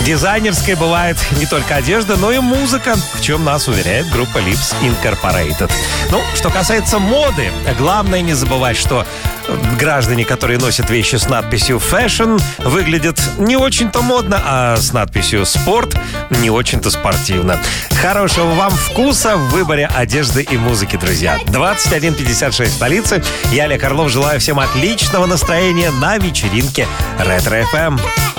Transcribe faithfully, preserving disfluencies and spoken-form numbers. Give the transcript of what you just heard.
Дизайнерской бывает не только одежда, но и музыка, в чем нас уверяет группа Lips Incorporated. Ну, что касается моды, главное не забывать, что граждане, которые носят вещи с надписью «Fashion», выглядят не очень-то модно, а с надписью «Спорт» не очень-то спортивно. Хорошего вам вкуса в выборе одежды и музыки, друзья. двадцать один пятьдесят шесть в столице. Я, Олег Орлов, желаю всем отличного настроения на вечеринке Ретро эф эм.